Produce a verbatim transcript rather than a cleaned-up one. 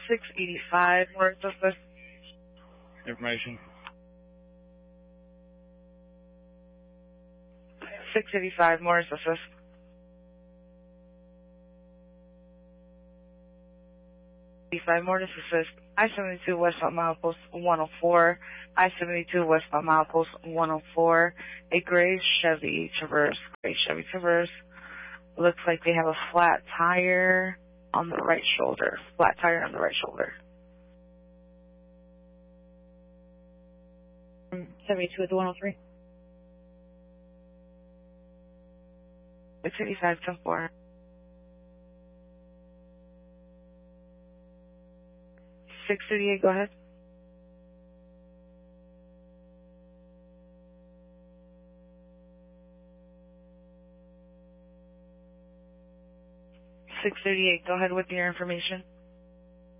six eighty-five North of Fifth. Information. six eighty-five Morris of Fifth. eighty-five Morris of Fifth. I seventy-two westbound milepost one oh four. I seventy-two westbound milepost one oh four. A gray Chevy Traverse. Gray Chevy Traverse. Looks like they have a flat tire on the right shoulder. Flat tire on the right shoulder. seventy-two at the one oh three. six eighty-five ten four. six thirty-eight, go ahead. six thirty-eight, go ahead with your information.